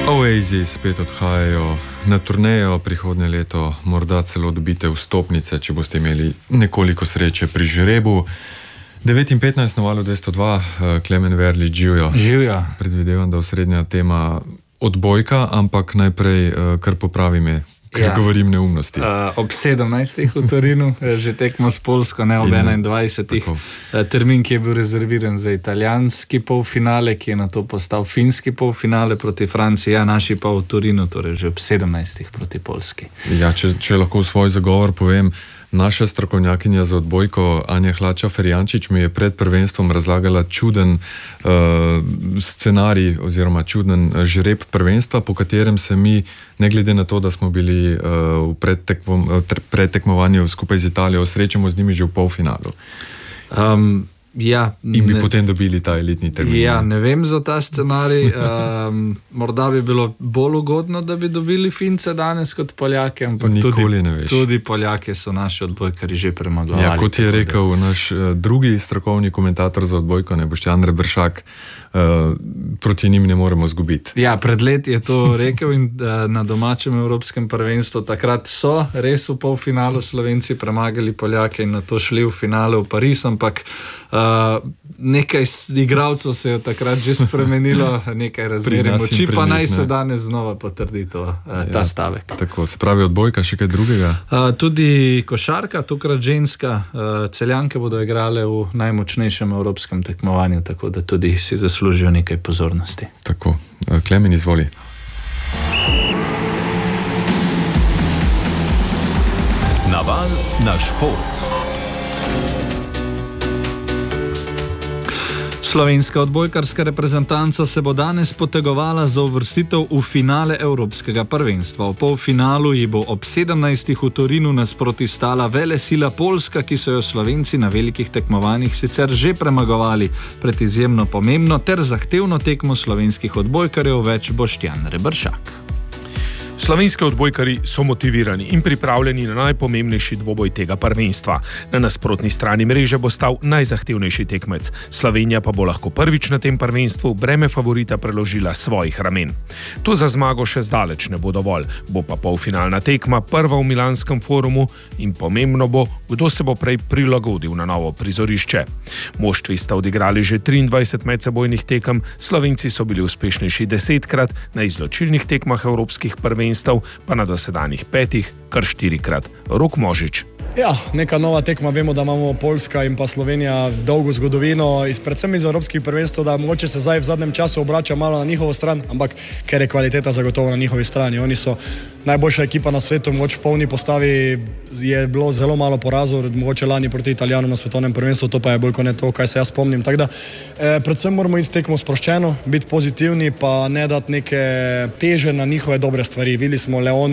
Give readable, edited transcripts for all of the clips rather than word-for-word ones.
Oasis spet odhajajo na turnejo prihodnje leto, morda celo dobite vstopnice, če boste imeli nekoliko sreče pri žrebu. 9:15 na valu 202, Klemen Verlič, živjo. Živjo. Predvidevam, da osrednja tema odbojka, ampak najprej kar popravi me, ker govorim neumnosti. Ob 17. v Torinu, že tekmo s Poljsko, ne ob 21. Termin, ki je bil rezerviran za italijanski polfinale, ki je na to postal finski polfinale proti Franciji, naši pa v Torinu, torej že ob 17. proti Poljski. Ja, če lahko v svoj zagovor povem, naša strokovnjakinja za odbojko Anja Hlača-Ferjančič mi je pred prvenstvom razlagala čuden scenarij oziroma čuden žreb prvenstva, po katerem se mi, ne glede na to, da smo bili v predtekmovanju skupaj z Italijo, srečamo z njimi že v polfinalu. In bi potem dobili ta elitni termin. Ja, ne vem za ta scenarij. Morda bi bilo bolj ugodno, da bi dobili Fince danes kot Poljake, ampak tudi Poljake so naši odbojkari že premagovali. Ja, kot je rekel naš drugi strokovni komentator za odbojko, Boštjan Reberšak, proti njim ne moremo zgubiti. Ja, pred leti je to rekel in na domačem evropskem prvenstvu takrat so res v polfinalu Slovenci premagali Poljake in na to šli v finale v Pariz, ampak nekaj igralcev se je takrat že spremenilo, nekaj razmerje moči, pa naj se danes znova potrdi ta stavek. Tako, se pravi odbojka, še kaj drugega? Tudi košarka, tokrat ženska, Celjanke bodo igrale v najmočnejšem evropskem tekmovanju, tako da tudi si zaslužijo nekaj pozornosti. Tako, Klemen, izvoli. Naval na šport. Slovenska odbojkarska reprezentanca se bo danes potegovala za uvrstitev v finale Evropskega prvenstva. V polfinalu ji bo ob 17. v Torinu nasproti stala velesila Poljska, ki so jo Slovenci na velikih tekmovanjih sicer že premagovali. Pred izjemno pomembno ter zahtevno tekmo slovenskih odbojkarjev več Boštjan Reberšak. Slovenski odbojkari so motivirani in pripravljeni na najpomembnejši dvoboj tega prvenstva. Na nasprotni strani mreže bo stal najzahtevnejši tekmec. Slovenija pa bo lahko prvič na tem prvenstvu breme favorita preložila svojih ramen. To za zmago še zdaleč ne bo dovolj. Bo pa polfinalna tekma prva v Milanskem forumu in pomembno bo, kdo se bo prej prilagodil na novo prizorišče. Moštvi sta odigrali že 23 medsebojnih tekem, Slovenci so bili uspešnejši 10-krat, na izločilnih tekmah evropskih prvenstv pa na dosedanjih 5, kar 4-krat. Rok Možič. Ja, neka nova tekma, vemo, da imamo Poljska in pa Slovenija dolgo zgodovino, predvsem iz evropskih prvenstv, da mogoče se zdaj v zadnjem času obrača malo na njihovo stran, ampak ker je kvaliteta zagotovo na njihovi strani. Oni so najboljša ekipa na svetu, mogoče v polni postavi je bilo zelo malo porazov, mogoče lani proti Italijanom na svetovnem prvenstvu, to pa je bolj kot ne to, kaj se jaz spomnim. Tako da predvsem moramo iti tekmo sproščeno, biti pozitivni, pa ne dati neke teže na njihove dobre stvari. Videli smo Leon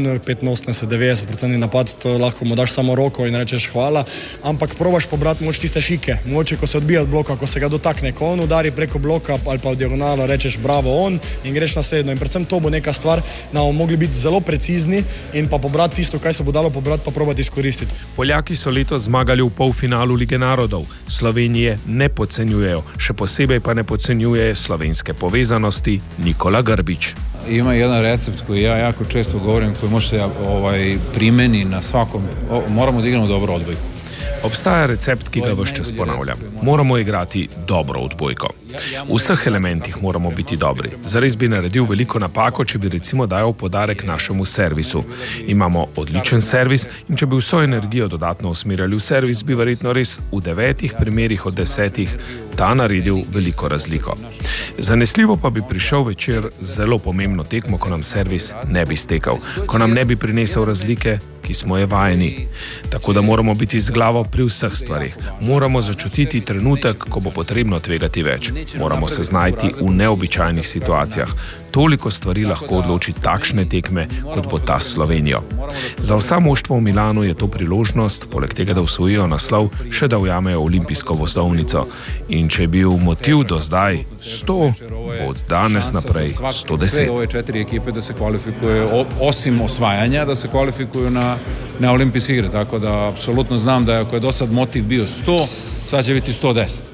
85-90% napad, to lahko mu daš samo roko in rečeš hvala, ampak probaš pobrati moč tiste šike, moče ko se odbija od bloka, ko se ga dotakne, ko on udari preko bloka ali pa v diagonalo, rečeš bravo on in greš naslednjo. In predvsem to bo neka stvar, da bomo mogli biti zelo precizni in pa pobrati tisto, kaj se bo dalo pobrati, pa probati izkoristiti. Poljaki so letos zmagali v polfinalu Lige narodov. Slovenije ne podcenjujejo, še posebej pa ne podcenjuje slovenske povezanosti Nikola Grbić. Ima jedan recept koji ja jako često govorim, koji može se primeni na svakom, moramo da igramo dobro odbojku. Obstaja recept, ki ga vse čas ponavljam. Moramo igrati dobro odbojko. V vseh elementih moramo biti dobri. Zares bi naredil veliko napako, če bi recimo dajal podarek našemu servisu. Imamo odličen servis in če bi vso energijo dodatno usmerjali v servis, bi verjetno res v 9 primerih od 10 ta naredil veliko razliko. Zanesljivo pa bi prišel večer zelo pomembno tekmo, ko nam servis ne bi stekel, ko nam ne bi prinesel razlike, ki smo je vajeni. Tako da moramo biti z glavo pri vseh stvarih. Moramo začutiti trenutek, ko bo potrebno tvegati več. Moramo se znajti v neobičajnih situacijah. Toliko stvari lahko odloči takšne tekme, kot bo ta Slovenijo. Za vsa moštva v Milanu je to priložnost, poleg tega, da osvojijo naslov, še da ujamejo olimpijsko vozovnico. In če je bil motiv do zdaj 100, bo od danes naprej 110. Sve ove 4 ekipe da se kvalifikuju, osim osvajanja, da se kvalifikuju na olimpijske igre. Tako da apsolutno znam da ako je do sad motiv bio 100, sad će biti 110.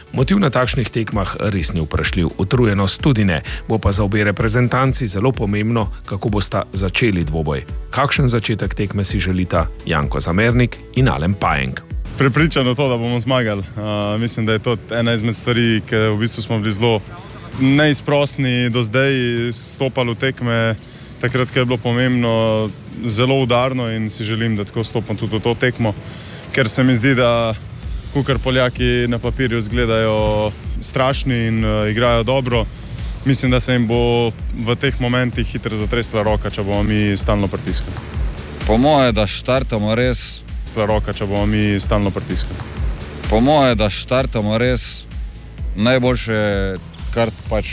Motiv na takšnih tekmah res ni vprašljiv, utrujenost tudi ne, bo pa za obe reprezentanci zelo pomembno, kako bosta začeli dvoboj. Kakšen začetek tekme si želita Janko Zamernik in Alen Pajenk? Prepričan v to, da bomo zmagali. Mislim, da je to ena izmed stvari, ki v bistvu smo bili zelo neizprostni do zdaj, stopali v tekme, takrat, ko je bilo pomembno, zelo udarno in si želim, da tako stopam tudi v to tekmo, ker se mi zdi, da kakor Poljaki na papirju izgledajo strašni in igrajo dobro. Mislim, da se jim bo v teh momentih hitro zatresla roka, če bomo mi stalno pritiskali. Po moje, da štartamo res... roka, če bomo mi stalno pritiskali. Po moje, da štartamo res najboljše, kar pač